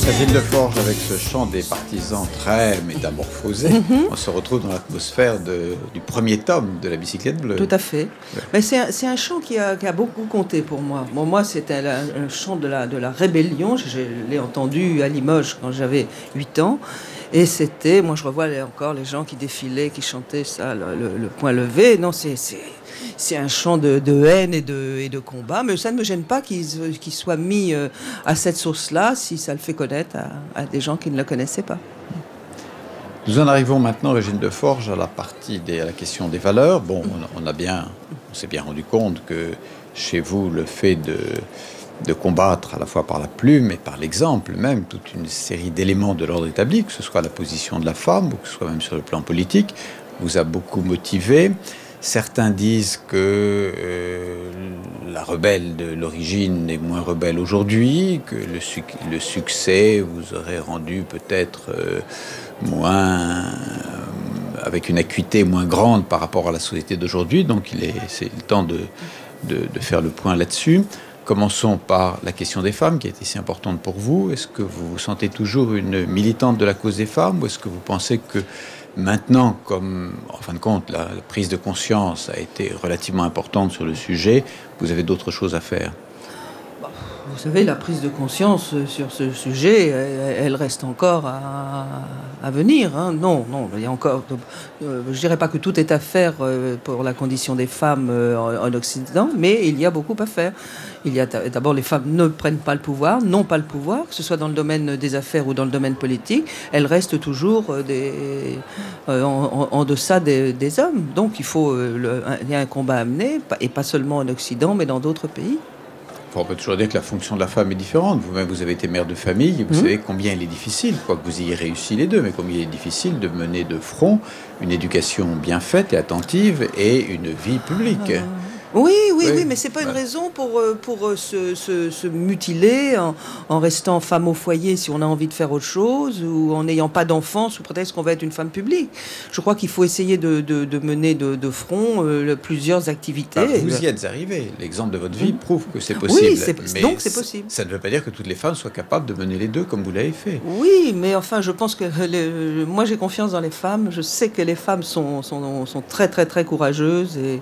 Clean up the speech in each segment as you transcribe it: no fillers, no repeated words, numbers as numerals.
Régine Deforges, avec ce chant des partisans très métamorphosé, on se retrouve dans l'atmosphère du premier tome de La Bicyclette Bleue. Tout à fait. Ouais. Mais c'est un chant qui a beaucoup compté pour moi. Bon, moi, c'était un chant de la rébellion. Je l'ai entendu à Limoges quand j'avais 8 ans. Et c'était, moi je revois encore les gens qui défilaient, qui chantaient ça, le poing levé. Non, c'est un chant de haine et de combat, mais ça ne me gêne pas qu'il soit mis à cette sauce-là, si ça le fait connaître à des gens qui ne le connaissaient pas. Nous en arrivons maintenant, Régine Deforges, à la question des valeurs. Bon, on s'est bien rendu compte que chez vous, le fait de combattre à la fois par la plume et par l'exemple même toute une série d'éléments de l'ordre établi, que ce soit la position de la femme ou que ce soit même sur le plan politique, vous a beaucoup motivé. Certains disent que la rebelle de l'origine est moins rebelle aujourd'hui, que le succès vous aurait rendu peut-être avec une acuité moins grande par rapport à la société d'aujourd'hui. Donc c'est le temps de faire le point là-dessus. Commençons par la question des femmes, qui est si importante pour vous. Est-ce que vous vous sentez toujours une militante de la cause des femmes, ou est-ce que vous pensez que maintenant, comme en fin de compte, la prise de conscience a été relativement importante sur le sujet, vous avez d'autres choses à faire? Vous savez, la prise de conscience sur ce sujet, elle reste encore à venir. Hein. Non, il y a encore. Je dirais pas que tout est à faire pour la condition des femmes en Occident, mais il y a beaucoup à faire. Il y a d'abord, les femmes ne prennent pas le pouvoir, n'ont pas le pouvoir, que ce soit dans le domaine des affaires ou dans le domaine politique. Elles restent toujours en deçà des hommes. Donc il y a un combat à mener, et pas seulement en Occident, mais dans d'autres pays. On peut toujours dire que la fonction de la femme est différente. Vous-même, vous avez été mère de famille, et vous savez combien il est difficile, quoi que vous ayez réussi les deux, mais combien il est difficile de mener de front une éducation bien faite et attentive et une vie publique. Oui, mais c'est pas une raison pour se mutiler en restant femme au foyer si on a envie de faire autre chose, ou en n'ayant pas d'enfant sous prétexte qu'on va être une femme publique. Je crois qu'il faut essayer de mener de front plusieurs activités. Vous y êtes arrivé. L'exemple de votre vie prouve que c'est possible. Oui, donc c'est possible. Ça ne veut pas dire que toutes les femmes soient capables de mener les deux comme vous l'avez fait. Oui, mais enfin, je pense que moi j'ai confiance dans les femmes. Je sais que les femmes sont très très très courageuses, et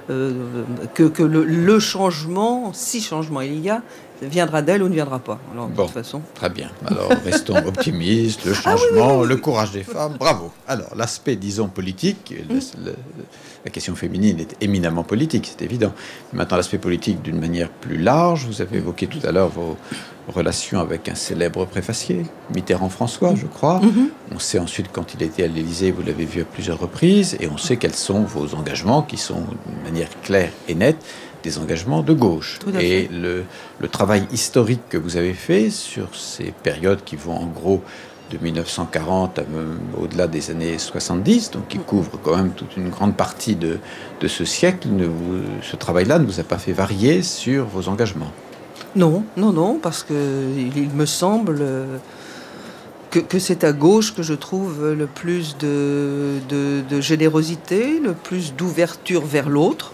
que le changement, si changement il y a, viendra d'elle ou ne viendra pas. Alors, de toute façon. Très bien. Alors, restons optimistes. Le changement, le courage des femmes, bravo. Alors, l'aspect, disons, politique, la question féminine est éminemment politique, c'est évident. Maintenant, l'aspect politique d'une manière plus large, vous avez évoqué tout à l'heure vos relations avec un célèbre préfacier, Mitterrand-François, je crois. On sait ensuite, quand il était à l'Élysée, vous l'avez vu à plusieurs reprises, et on sait quels sont vos engagements, qui sont, d'une manière claire et nette, des engagements de gauche. Et le travail historique que vous avez fait sur ces périodes qui vont en gros de 1940 au-delà des années 70, donc qui couvre quand même toute une grande partie de ce siècle, ce travail-là ne vous a pas fait varier sur vos engagements? Non, parce qu'il me semble que c'est à gauche que je trouve le plus de générosité, le plus d'ouverture vers l'autre.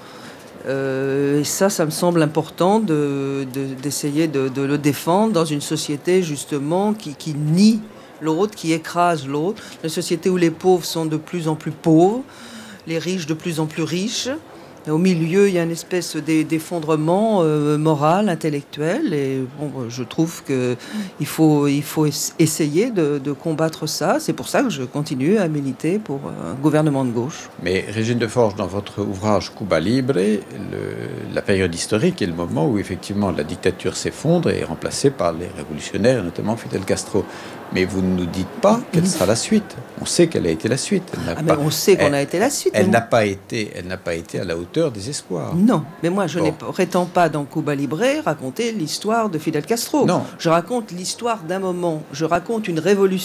Et ça me semble important d'essayer de le défendre dans une société justement qui nie l'autre, qui écrase l'autre. Une société où les pauvres sont de plus en plus pauvres, les riches de plus en plus riches. Au milieu, il y a une espèce d'effondrement moral, intellectuel, et je trouve qu'il faut essayer de combattre ça. C'est pour ça que je continue à militer pour un gouvernement de gauche. Mais Régine Deforges, dans votre ouvrage Cuba Libre, la période historique est le moment où effectivement la dictature s'effondre et est remplacée par les révolutionnaires, notamment Fidel Castro. Mais vous ne nous dites pas quelle sera la suite. On sait quelle a été la suite. On sait qu'on a été la suite. Elle n'a pas été à la hauteur des espoirs. Non, mais moi je ne prétends pas dans Cuba Libre raconter l'histoire de Fidel Castro. Non. Je raconte l'histoire d'un moment. Je raconte une révolution